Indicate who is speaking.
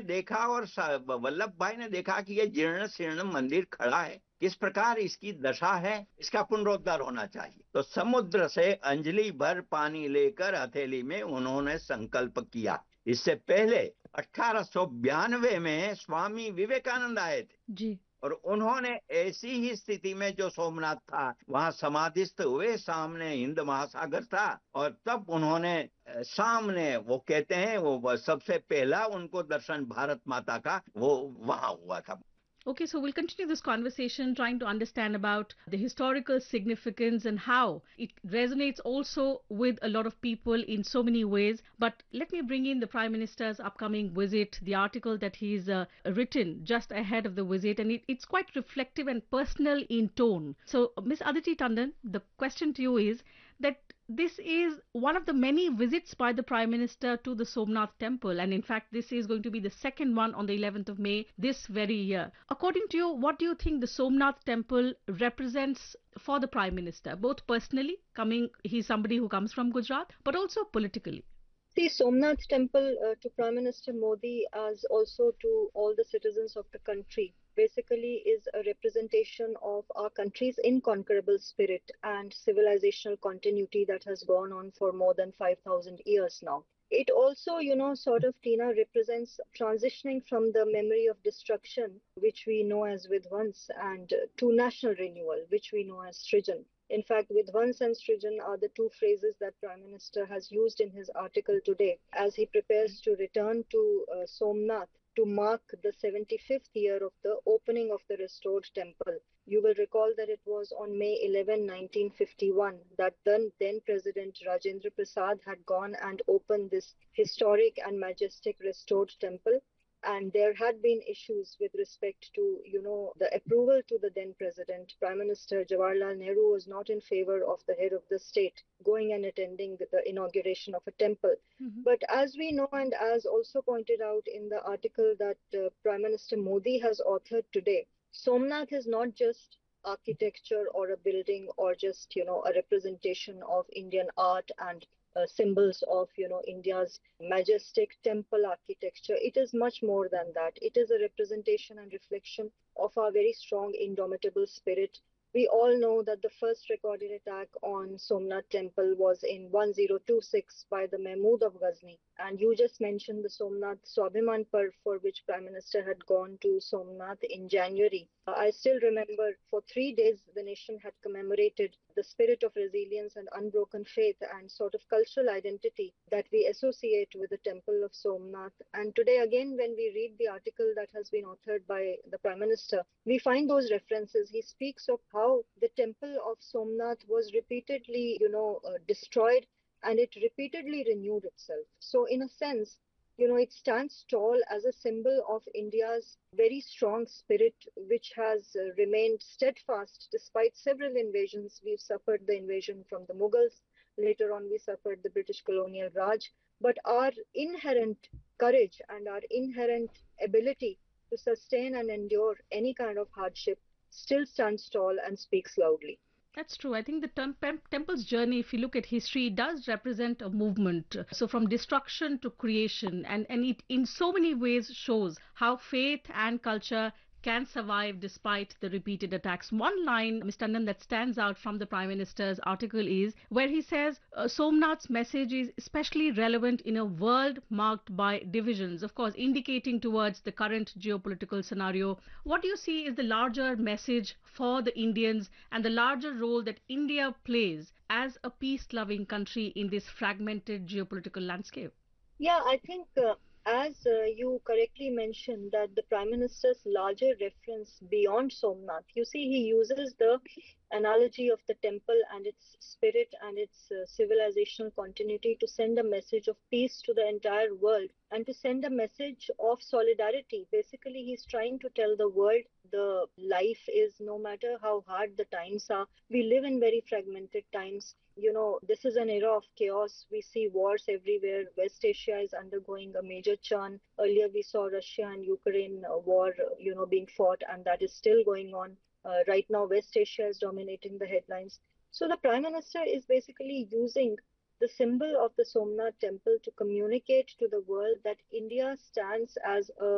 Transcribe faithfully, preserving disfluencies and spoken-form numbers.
Speaker 1: देखा और वल्लभ भाई ने देखा कि ये जीर्ण शीर्ण मंदिर खड़ा है, किस प्रकार इसकी दशा है, इसका पुनरुद्धार होना चाहिए। तो समुद्र से अंजलि भर पानी लेकर हथेली में उन्होंने संकल्प किया। इससे पहले अठारह सौ बयानवे में स्वामी विवेकानंद आए थे
Speaker 2: जी।
Speaker 1: और उन्होंने ऐसी ही स्थिति में, जो सोमनाथ था, वहां समाधिस्थ हुए, सामने हिंद महासागर था, और तब उन्होंने सामने, वो कहते हैं, वो सबसे पहला उनको दर्शन भारत माता का वो वहां हुआ था।
Speaker 2: Okay, so we'll continue this conversation trying to understand about the historical significance and how it resonates also with a lot of people in so many ways. But let me bring in the Prime Minister's upcoming visit, the article that he's uh, written just ahead of the visit, and it, it's quite reflective and personal in tone. So, Miss Aditi Tandon, the question to you is that this is one of the many visits by the Prime Minister to the Somnath temple, and in fact this is going to be the second one on the eleventh of May this very year. According to you, what do you think the Somnath temple represents for the Prime Minister, both personally, coming, he's somebody who comes from Gujarat, but also politically?
Speaker 3: See, Somnath temple uh, to Prime Minister Modi, as also to all the citizens of the country, basically is a representation of our country's inconquerable spirit and civilizational continuity that has gone on for more than five thousand years now. It also, you know, sort of, Tina, represents transitioning from the memory of destruction, which we know as Vidvans, and uh, to national renewal, which we know as Srijan. In fact, Vidvans and Srijan are the two phrases that Prime Minister has used in his article today as he prepares to return to uh, Somnath to mark the seventy-fifth year of the opening of the restored temple. You will recall that it was on May eleventh, nineteen fifty-one, that then, then President Rajendra Prasad had gone and opened this historic and majestic restored temple. And there had been issues with respect to, you know, the approval to the then president. Prime Minister Jawaharlal Nehru was not in favor of the head of the state going and attending the, the inauguration of a temple. Mm-hmm. But as we know, and as also pointed out in the article that uh, Prime Minister Modi has authored today, Somnath is not just architecture or a building or just, you know, a representation of Indian art and Uh, symbols of, you know, India's majestic temple architecture. It is much more than that. It is a representation and reflection of our very strong, indomitable spirit. We all know that the first recorded attack on Somnath temple was in ten twenty-six by the Mahmud of Ghazni. And you just mentioned the Somnath Swabhiman Parv, for which Prime Minister had gone to Somnath in January. Uh, I still remember for three days the nation had commemorated the spirit of resilience and unbroken faith and sort of cultural identity that we associate with the temple of Somnath. And today again, when we read the article that has been authored by the Prime Minister, we find those references. He speaks of how the temple of Somnath was repeatedly, you know, uh, destroyed, and it repeatedly renewed itself. So in a sense, you know, it stands tall as a symbol of India's very strong spirit, which has uh, remained steadfast despite several invasions. We've suffered the invasion from the Mughals. Later on, we suffered the British colonial Raj. But our inherent courage and our inherent ability to sustain and endure any kind of hardship still stands tall and speaks loudly.
Speaker 2: That's true. I think the tem- temple's journey, if you look at history, does represent a movement. So from destruction to creation, and, and it in so many ways shows how faith and culture can survive despite the repeated attacks. One line, Mister Tandon, that stands out from the Prime Minister's article is where he says uh, Somnath's message is especially relevant in a world marked by divisions, of course indicating towards the current geopolitical scenario. What do you see is the larger message for the Indians and the larger role that India plays as a peace-loving country in this fragmented geopolitical landscape?
Speaker 3: Yeah, I think uh, as uh, you correctly mentioned, that the Prime Minister's larger reference beyond Somnath, you see, he uses the analogy of the temple and its spirit and its uh, civilizational continuity to send a message of peace to the entire world and to send a message of solidarity. Basically, he's trying to tell the world the life is, no matter how hard the times are, we live in very fragmented times. You know, this is an era of chaos. We see wars everywhere. West Asia is undergoing a major churn. Earlier, we saw Russia and Ukraine uh, war, you know, being fought, and that is still going on. Uh, right now, West Asia is dominating the headlines. So the Prime Minister is basically using the symbol of the Somnath temple to communicate to the world that India stands as a